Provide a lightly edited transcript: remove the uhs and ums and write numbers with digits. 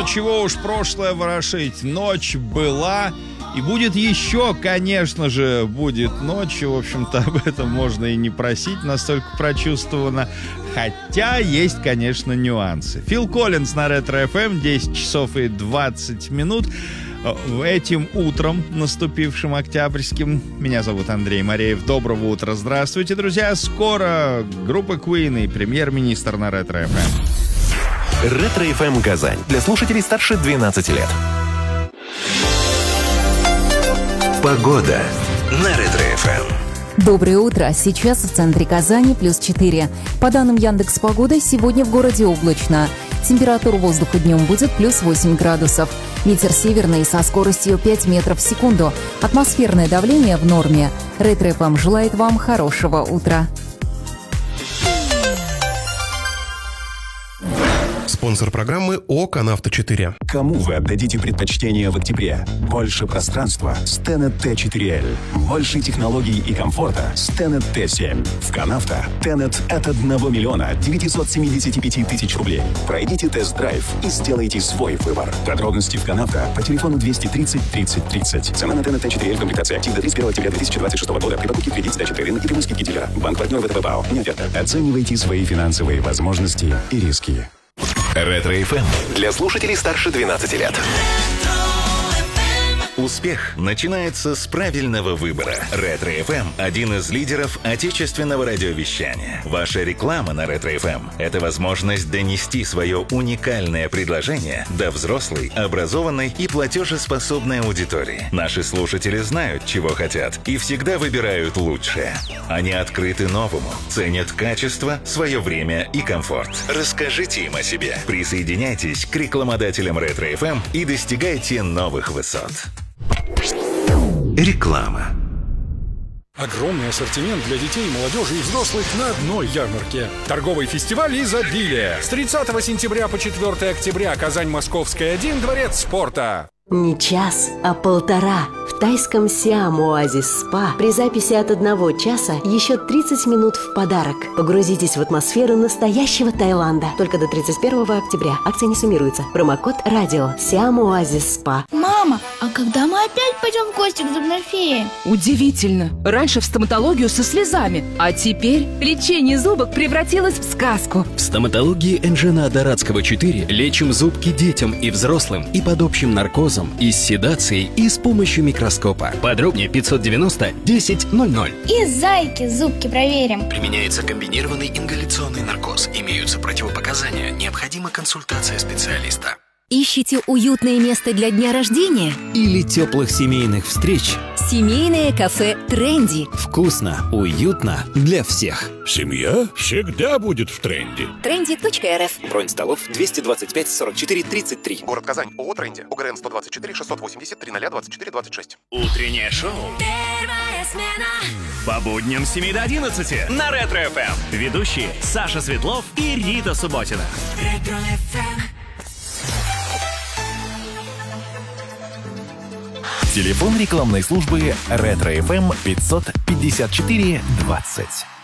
чего уж прошлое ворошить. Ночь была и будет еще, конечно же, будет ночь. В общем-то, об этом можно и не просить, настолько прочувствовано. Хотя есть, конечно, нюансы. Фил Коллинз на Ретро-ФМ, 10 часов и 20 минут. Этим утром, наступившим октябрьским. Меня зовут Андрей Мореев. Доброго утра. Здравствуйте, друзья. Скоро группа Queen и премьер-министр на Ретро-ФМ. Ретро-ФМ Казань. Для слушателей старше 12 лет. Погода на Ретро-ФМ. Доброе утро. Сейчас в центре Казани +4. По данным Яндекс.Погоды, сегодня в городе облачно. Температура воздуха днем будет +8 градусов. Ветер северный со скоростью 5 метров в секунду. Атмосферное давление в норме. Ретро-ФМ желает вам хорошего утра. Спонсор программы ОК «Авто-4». Кому вы отдадите предпочтение в октябре? Больше пространства с Tenet T4L. Больше технологий и комфорта с Tenet T7. В Канавто Tenet от 1 миллиона 975 тысяч рублей. Пройдите тест-драйв и сделайте свой выбор. Подробности в Канавто по телефону 230 30 30. Цена на Tenet T4L в комплектации актив до 31 октября 2026 года. При покупке в кредит сдачи рынок и прямой скидки дилера. Банк-партнер ВТБ БАО. Не оферта. Оценивайте свои финансовые возможности и риски. Ретро-ФМ для слушателей старше 12 лет. Успех начинается с правильного выбора. Ретро-ФМ – один из лидеров отечественного радиовещания. Ваша реклама на Ретро-ФМ – это возможность донести свое уникальное предложение до взрослой, образованной и платежеспособной аудитории. Наши слушатели знают, чего хотят, и всегда выбирают лучшее. Они открыты новому, ценят качество, свое время и комфорт. Расскажите им о себе. Присоединяйтесь к рекламодателям Ретро-ФМ и достигайте новых высот. Реклама. Огромный ассортимент для детей, молодежи и взрослых на одной ярмарке. Торговый фестиваль «Изобилие». С 30 сентября по 4 октября. Казань-Московская, 1, Дворец спорта. Не час, а 1,5. В тайском Siam Oasis Spa при записи от 1 часа еще 30 минут в подарок. Погрузитесь в атмосферу настоящего Таиланда. Только до 31 октября. Акция не суммируется. Промокод «Радио». Siam Oasis Spa. Мама, а когда мы опять пойдем в гости к зубной фее? Удивительно. Раньше в стоматологию со слезами, а теперь лечение зубок превратилось в сказку. В стоматологии Энжена Дорадского 4 лечим зубки детям и взрослым и под общим наркозом, и с седацией, и с помощью микроскопа. Подробнее 590 10 00. И зайки зубки проверим. Применяется комбинированный ингаляционный наркоз. Имеются противопоказания. Необходима консультация специалиста. Ищите уютное место для дня рождения? Или теплых семейных встреч? Семейное кафе «Тренди». Вкусно, уютно для всех. Семья всегда будет в тренде. Trendy.rf. Бронь столов 225 44 33. Город Казань. ООО «Тренди». ОГРН 124 680 0024 26. Утреннее шоу. Первая смена. По будням с 7 до 11 на Ретро-ФМ. Ведущие Саша Светлов и Рита Субботина. Ретро-ФМ. Телефон рекламной службы Ретро-ФМ 554 20.